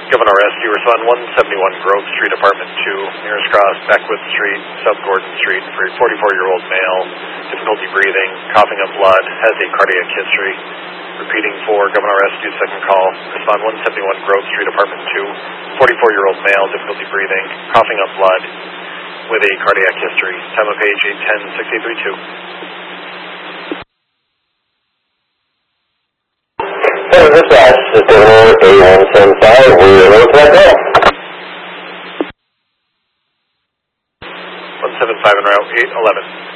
Governor Rescue, respond 171 Grove Street, Apartment 2, nearest cross, Beckwood Street, South Gordon Street, for a 44-year-old male, difficulty breathing, coughing up blood, has a cardiac history. Repeating for Governor Rescue, second call, respond 171 Grove Street, Apartment 2, 44-year-old male, difficulty breathing, coughing up blood, with a cardiac history. Time of page 810-6832. Dispatch, this is Governor A175, we are ready for that call. 175 en route, 811.